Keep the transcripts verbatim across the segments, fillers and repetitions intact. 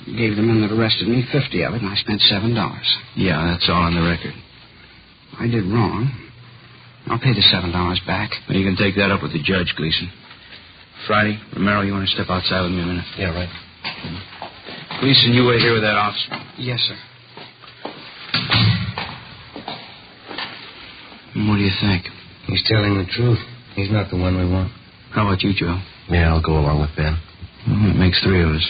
Gave the men that arrested me fifty of it, and I spent seven dollars. Yeah, that's all on the record. I did wrong. I'll pay the seven dollars back. Well, you can take that up with the judge, Gleason. Friday, Romero, you want to step outside with me a minute? Yeah, right. Gleason, you wait here with that officer. Yes, sir. What do you think? He's telling the truth. He's not the one we want. How about you, Joe? Yeah, I'll go along with Ben. Well, it makes three of us.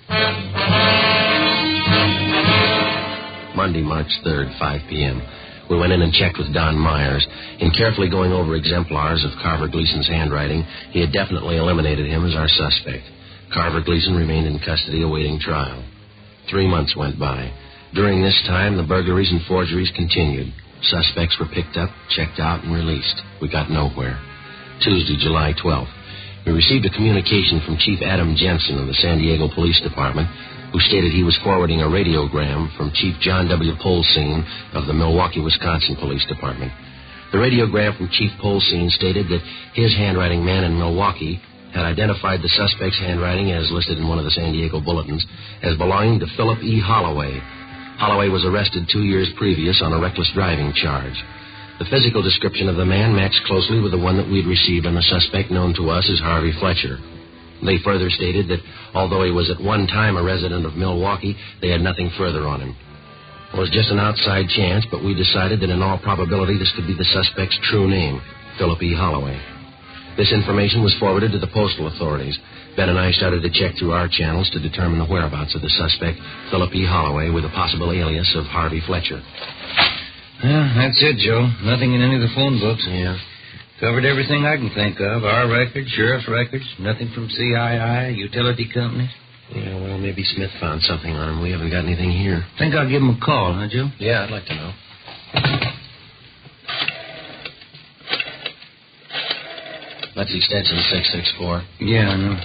Monday, March third, five p.m. We went in and checked with Don Myers. In carefully going over exemplars of Carver Gleason's handwriting, he had definitely eliminated him as our suspect. Carver Gleason remained in custody awaiting trial. Three months went by. During this time, the burglaries and forgeries continued. Suspects were picked up, checked out, and released. We got nowhere. Tuesday, July twelfth. We received a communication from Chief Adam Jensen of the San Diego Police Department, who stated he was forwarding a radiogram from Chief John W. Polsine of the Milwaukee, Wisconsin Police Department. The radiogram from Chief Polsine stated that his handwriting man in Milwaukee had identified the suspect's handwriting, as listed in one of the San Diego bulletins, as belonging to Philip E. Holloway. Holloway was arrested two years previous on a reckless driving charge. The physical description of the man matched closely with the one that we'd received on the suspect known to us as Harvey Fletcher. They further stated that although he was at one time a resident of Milwaukee, they had nothing further on him. It was just an outside chance, but we decided that in all probability this could be the suspect's true name, Philip E. Holloway. This information was forwarded to the postal authorities. Ben and I started to check through our channels to determine the whereabouts of the suspect, Philip E. Holloway, with a possible alias of Harvey Fletcher. Yeah, that's it, Joe. Nothing in any of the phone books. Yeah. Covered everything I can think of. Our records, sheriff's records, nothing from C I I, utility companies. Yeah, well, maybe Smith found something on him. We haven't got anything here. Think I'll give him a call, huh, Joe? Yeah, I'd like to know. That's extension six six four. Yeah, I know.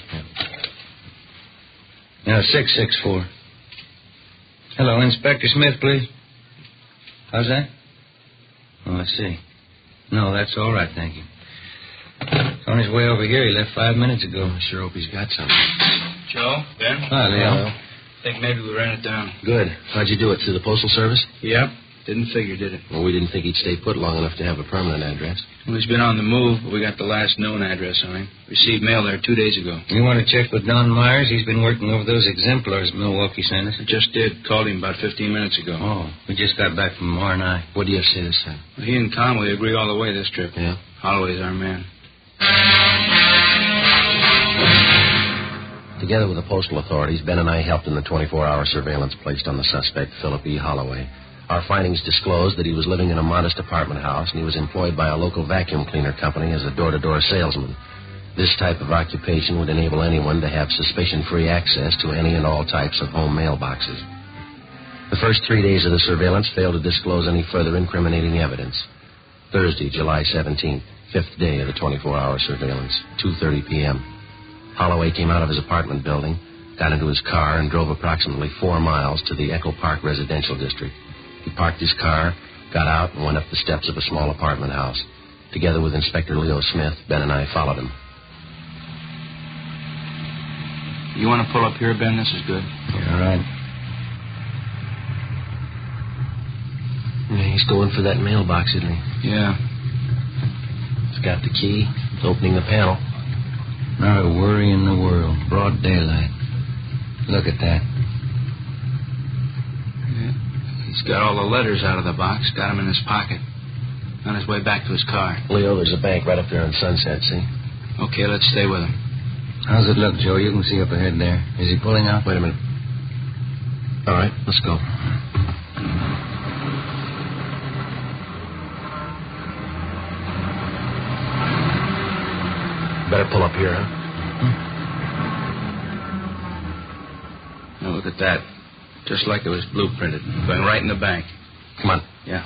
Yeah, six six four. Hello, Inspector Smith, please. How's that? Oh, I see. No, that's all right, thank you. He's on his way over here. He left five minutes ago. I sure hope he's got something. Joe, Ben? Hi, Leo. Hello. Think maybe we ran it down. Good. How'd you do it? Through the Postal Service? Yep. Didn't figure, did it? Well, we didn't think he'd stay put long enough to have a permanent address. Well, he's been on the move, but we got the last known address on him. Received mail there two days ago. You want to check with Don Myers? He's been working over those exemplars Milwaukee sent us. I just did. Called him about fifteen minutes ago. Oh, we just got back from R and I. What do you have to say this time? Well, he and Conway agree all the way this trip. Yeah? Holloway's our man. Together with the postal authorities, Ben and I helped in the twenty-four hour surveillance placed on the suspect, Philip E. Holloway. Our findings disclosed that he was living in a modest apartment house and he was employed by a local vacuum cleaner company as a door-to-door salesman. This type of occupation would enable anyone to have suspicion-free access to any and all types of home mailboxes. The first three days of the surveillance failed to disclose any further incriminating evidence. Thursday, July seventeenth, fifth day of the twenty-four hour surveillance, two thirty p.m. Holloway came out of his apartment building, got into his car, and drove approximately four miles to the Echo Park residential district. He parked his car, got out, and went up the steps of a small apartment house. Together with Inspector Leo Smith, Ben and I followed him. You want to pull up here, Ben? This is good. Yeah, all right. Yeah, he's going for that mailbox, isn't he? Yeah. He's got the key. He's opening the panel. Not a worry in the world. Broad daylight. Look at that. Yeah. He's got all the letters out of the box, got them in his pocket. On his way back to his car. Leo, there's a bank right up there on Sunset, see? Okay, let's stay with him. How's it look, Joe? You can see up ahead there. Is he pulling out? Wait a minute. All right, let's go. Better pull up here, huh? Now look at that. Just like it was blueprinted. Going right in the bank. Come on. Yeah.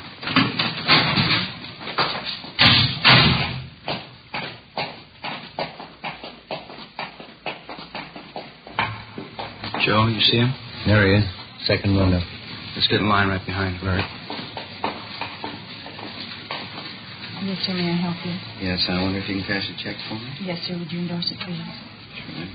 Joe, you see him? There he is. Second window. Let's get in line right behind him. All right. Yes, sir. May I help you? Yes, I wonder if you can cash a check for me? Yes, sir. Would you endorse it, please? Sure.